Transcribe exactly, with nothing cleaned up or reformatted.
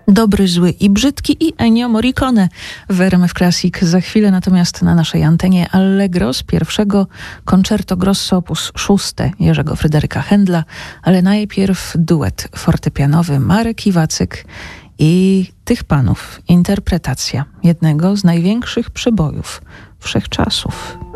Dobry, zły i brzydki i Ennio Morricone w R M F Classic. Za chwilę natomiast na naszej antenie Allegro z pierwszego Concerto Grosso opus szóste Jerzego Fryderyka Händla, ale najpierw duet fortepianowy Marek Iwacyk i tych panów interpretacja jednego z największych przebojów wszechczasów.